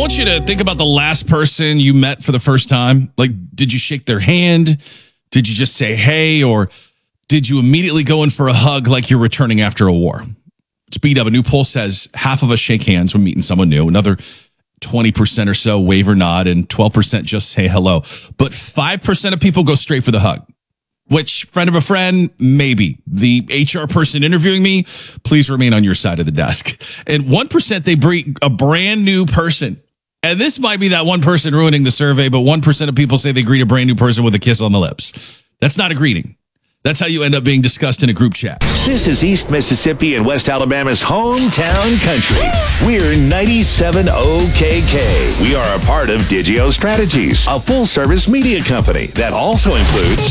want you to think about the last person you met for the first time. Like, did you shake their hand? Did you just say hey? Or did you immediately go in for a hug like you're returning after a war? Speed up. A new poll says half of us shake hands when meeting someone new. Another 20% or so wave or nod, and 12% just say hello. But 5% of people go straight for the hug. Which, friend of a friend, maybe. The HR person interviewing me, please remain on your side of the desk. And 1%, they bring a brand new person. And this might be that one person ruining the survey, but 1% of people say they greet a brand new person with a kiss on the lips. That's not a greeting. That's how you end up being discussed in a group chat. This is East Mississippi and West Alabama's hometown country. We're 97 OKK. We are a part of Digio Strategies, a full-service media company that also includes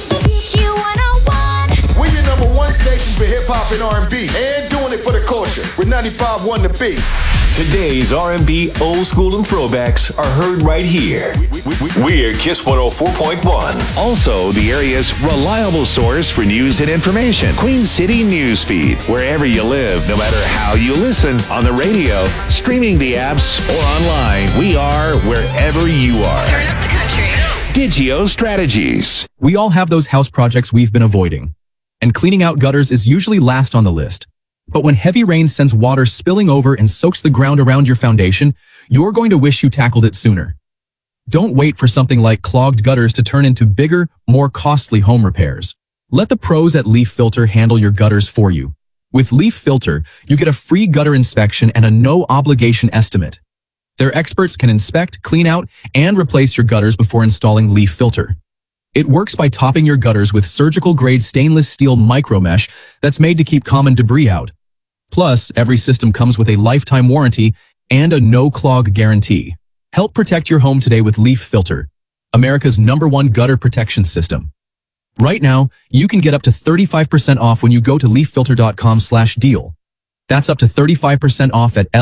Q101. We're your number one station for hip-hop and R&B and doing it for the culture with 95.1 The Beat. today's R&B, old school, and throwbacks are heard right here. We're Kiss 104.1. Also, the area's reliable source for news and information. Queen City Newsfeed. Wherever you live, no matter how you listen, on the radio, streaming the apps, or online, we are wherever you are. Turn up the country. Digio Strategies. We all have those house projects we've been avoiding, and cleaning out gutters is usually last on the list. But when heavy rain sends water spilling over and soaks the ground around your foundation, you're going to wish you tackled it sooner. Don't wait for something like clogged gutters to turn into bigger, more costly home repairs. Let the pros at Leaf Filter handle your gutters for you. With Leaf Filter, you get a free gutter inspection and a no-obligation estimate. Their experts can inspect, clean out, and replace your gutters before installing Leaf Filter. It works by topping your gutters with surgical-grade stainless steel micromesh that's made to keep common debris out. Plus, every system comes with a lifetime warranty and a no-clog guarantee. Help protect your home today with Leaf Filter, America's #1 gutter protection system. Right now, you can get up to 35% off when you go to leaffilter.com/deal. That's up to 35% off at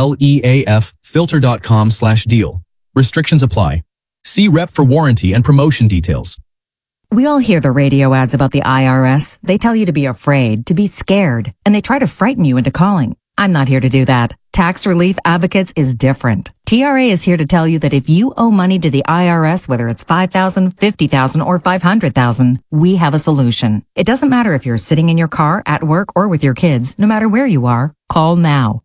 leaffilter.com/deal. Restrictions apply. See rep for warranty and promotion details. We all hear the radio ads about the IRS. They tell you to be afraid, to be scared, and they try to frighten you into calling. I'm not here to do that. Tax Relief Advocates is different. TRA is here to tell you that if you owe money to the IRS, whether it's $5,000, $50,000, or $500,000, we have a solution. It doesn't matter if you're sitting in your car, at work, or with your kids. No matter where you are, call now.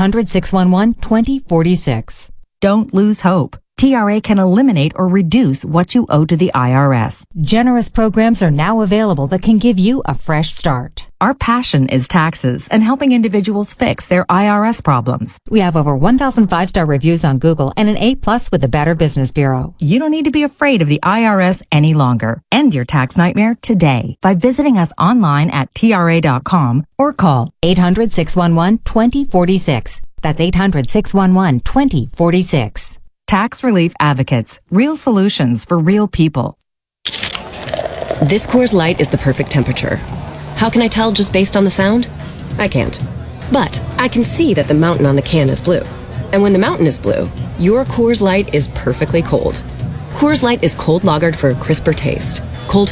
800-611-2046. Don't lose hope. TRA can eliminate or reduce what you owe to the IRS. Generous programs are now available that can give you a fresh start. Our passion is taxes and helping individuals fix their IRS problems. We have over 1,000 5-star reviews on Google and an A+ with the Better Business Bureau. You don't need to be afraid of the IRS any longer. End your tax nightmare today by visiting us online at TRA.com or call 800-611-2046. That's 800-611-2046. Tax Relief Advocates. Real solutions for real people. This Coors Light is the perfect temperature. How can I tell just based on the sound? I can't. But I can see that the mountain on the can is blue. And when the mountain is blue, your Coors Light is perfectly cold. Coors Light is cold lagered for a crisper taste.